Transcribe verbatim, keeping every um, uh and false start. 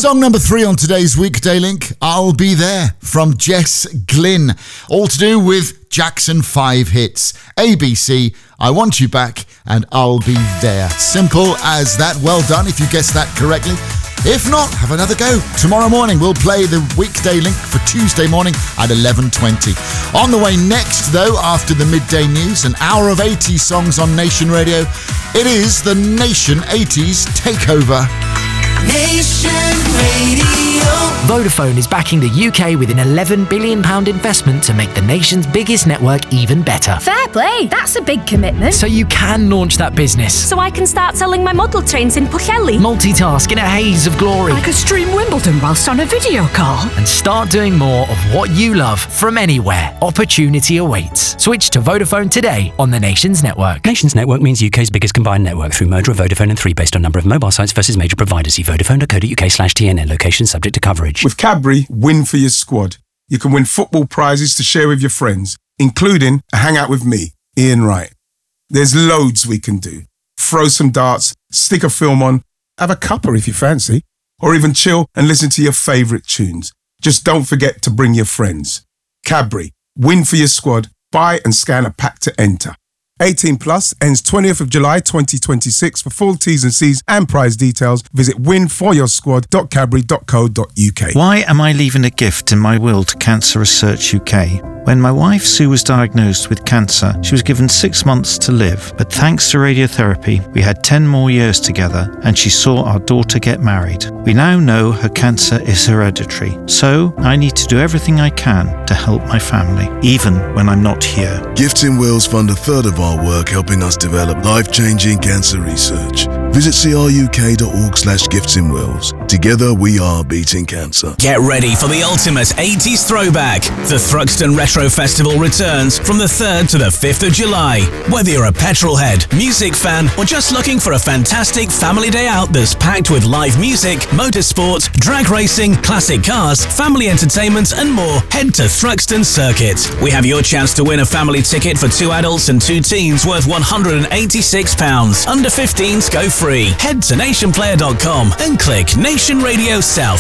Song number three on today's Weekday Link, I'll Be There, from Jess Glynn. All to do with Jackson five hits, A B C, I Want You Back, and I'll Be There. Simple as that. Well done if you guessed that correctly. If not, have another go. Tomorrow morning we'll play the Weekday Link for Tuesday morning at eleven twenty. On the way next, though, after the midday news, an hour of eighties songs on Nation Radio. It is the Nation eighties Takeover. Nation Radio. Vodafone is backing the U K with an eleven billion pounds investment to make the nation's biggest network even better. Fair play, that's a big commitment. So you can launch that business. So I can start selling my model trains in Pwllheli. Multitask in a haze of glory. I could stream Wimbledon whilst on a video call. And start doing more of what you love from anywhere. Opportunity awaits. Switch to Vodafone today on the Nation's network. Nation's network means U K's biggest combined network through merger of Vodafone and three based on number of mobile sites versus major providers. See vodafone dot co dot uk slash T N N. Location subject to coverage. With Cadbury, win for your squad. You can win football prizes to share with your friends, including a hangout with me, Ian Wright. There's loads we can do. Throw some darts, stick a film on, have a cuppa if you fancy, or even chill and listen to your favourite tunes. Just don't forget to bring your friends. Cadbury, win for your squad. Buy and scan a pack to enter. eighteen plus, ends twentieth of July twenty twenty-six. For full T's and C's and prize details, visit win for your squad dot cadbury dot co dot uk. Why am I leaving a gift in my will to Cancer Research U K? When my wife Sue was diagnosed with cancer, she was given six months to live. But thanks to radiotherapy, we had ten more years together and she saw our daughter get married. We now know her cancer is hereditary. So I need to do everything I can to help my family, even when I'm not here. Gifts in Wills fund a third of our work helping us develop life-changing cancer research. Visit c r u k dot org slash gifts in wills. Together we are beating cancer. Get ready for the ultimate eighties throwback. The Thruxton Retro Festival returns from the third to the fifth of July. Whether you're a petrol head, music fan, or just looking for a fantastic family day out that's packed with live music, motorsport, drag racing, classic cars, family entertainment, and more, head to Thruxton Circuit. We have your chance to win a family ticket for two adults and two teens worth one hundred eighty-six pounds. Under fifteens go free. Head to nation player dot com and click Nation Radio South